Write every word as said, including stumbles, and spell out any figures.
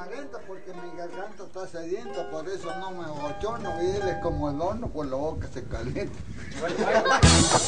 cuarenta porque mi garganta está sedienta, por eso no me bochorno, y él es como el horno, por la boca se calienta.